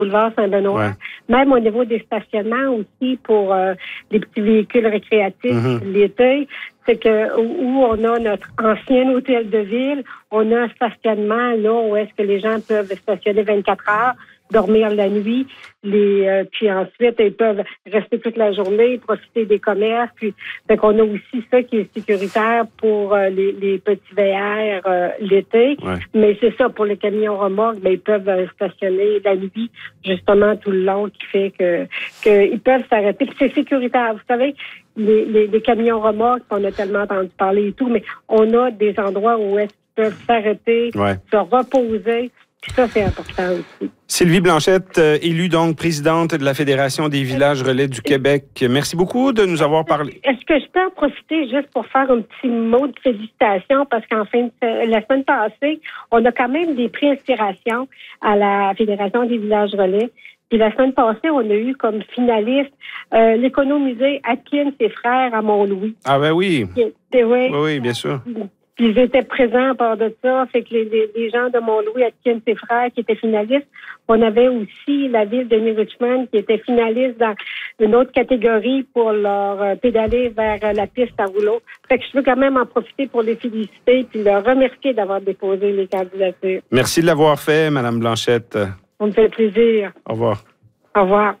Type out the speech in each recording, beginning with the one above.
boulevard Saint-Benoît. Ouais. Même au niveau des stationnements aussi pour les petits véhicules récréatifs l'été, c'est que où on a notre ancien hôtel de ville, on a un stationnement là où est-ce que les gens peuvent stationner 24 heures, dormir la nuit, puis ensuite ils peuvent rester toute la journée, profiter des commerces, puis fait qu'on a aussi ça qui est sécuritaire pour les petits VR l'été. Ouais. Mais c'est ça pour les camions remorques, ils peuvent stationner la nuit justement tout le long, qui fait que ils peuvent s'arrêter. Puis c'est sécuritaire, vous savez. Les camions remorques, on a tellement entendu parler et tout, mais on a des endroits où est-ce qu'ils peuvent s'arrêter, se reposer. Puis ça, c'est important aussi. Sylvie Blanchette, élue donc présidente de la Fédération des villages relais du Québec. Merci beaucoup de nous avoir parlé. Est-ce que je peux en profiter juste pour faire un petit mot de félicitations parce la semaine passée, on a quand même des prix inspiration à la Fédération des villages relais. Puis la semaine passée, on a eu comme finaliste l'économusée Atkins et frères à Mont-Louis. Ah ben oui. Oui, bien sûr. Puis ils étaient présents à part de ça. Fait que les gens de Mont-Louis, Atkins et frères, qui étaient finalistes. On avait aussi la ville de New Richmond qui était finaliste dans une autre catégorie pour leur pédaler vers la piste à rouleau. Fait que je veux quand même en profiter pour les féliciter puis leur remercier d'avoir déposé les candidatures. Merci de l'avoir fait, Mme Blanchette. Ça me fait plaisir. Au revoir. Au revoir.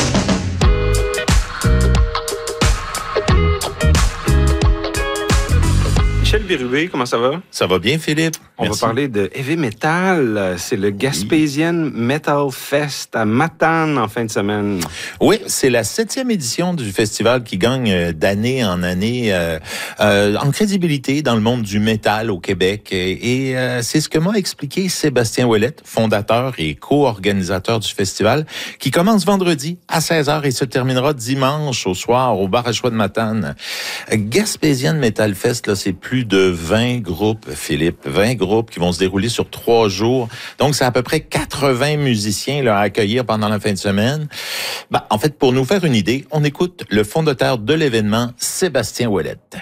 Michel Bérubé, comment ça va? Ça va bien, Philippe? On va parler de heavy metal. C'est le Gaspésian Metal Fest à Matane en fin de semaine. Oui, c'est la 7e édition du festival qui gagne d'année en année en crédibilité dans le monde du métal au Québec. Et c'est ce que m'a expliqué Sébastien Ouellette, fondateur et co-organisateur du festival, qui commence vendredi à 16h et se terminera dimanche au soir au bar à choix de Matane. Gaspésian Metal Fest, là, c'est plus de 20 groupes, Philippe, 20 groupes qui vont se dérouler sur 3 jours. Donc, c'est à peu près 80 musiciens là, à accueillir pendant la fin de semaine. En fait, pour nous faire une idée, on écoute le fondateur de l'événement, Sébastien Ouellette.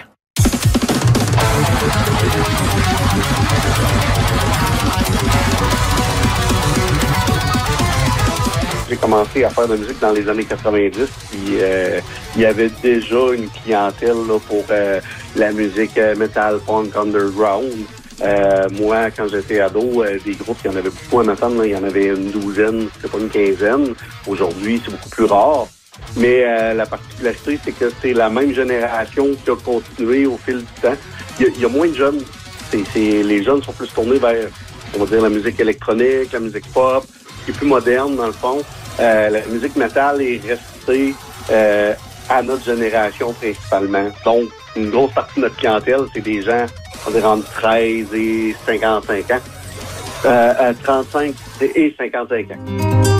J'ai commencé à faire de la musique dans les années 90, puis il y avait déjà une clientèle là, pour la musique metal, punk, underground. Moi, quand j'étais ado, des groupes, il y en avait beaucoup à Matane, il y en avait une douzaine, c'est pas une quinzaine. Aujourd'hui, c'est beaucoup plus rare. Mais la particularité, c'est que c'est la même génération qui a continué au fil du temps. Il y a moins de jeunes. Les jeunes sont plus tournés vers, on va dire, la musique électronique, la musique pop, qui est plus moderne, dans le fond. La musique metal est restée à notre génération principalement. Donc, une grosse partie de notre clientèle, c'est des gens entre 13 et 55 ans. 35 et 55 ans.